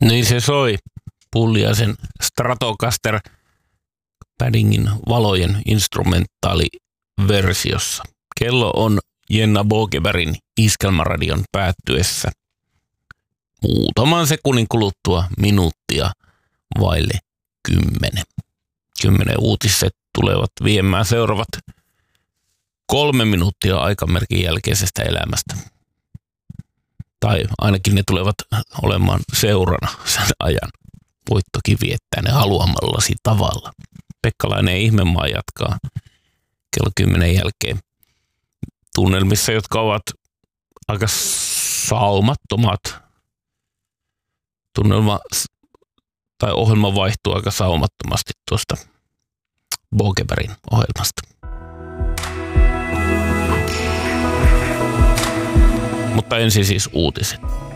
Niin se soi Pulliaisen Stratocaster Paddingin valojen instrumentaaliversiossa. Kello on Jenna Bogebergin Iskelmäradion päättyessä muutaman sekunnin kuluttua minuuttia vaille 10. 10 uutiset tulevat viemään seuraavat 3 minuuttia aikamerkin jälkeisestä elämästä. Tai ainakin ne tulevat olemaan seurana sen ajan. Voit toki viettää ne haluamallasi tavalla. Pekkalainen Ihmemaa jatkaa kello 10 jälkeen tunnelmissa, jotka ovat aika saumattomat. Tunnelma tai ohjelma vaihtuu aika saumattomasti tuosta Bogebergin ohjelmasta. Mutta ensin siis uutiset.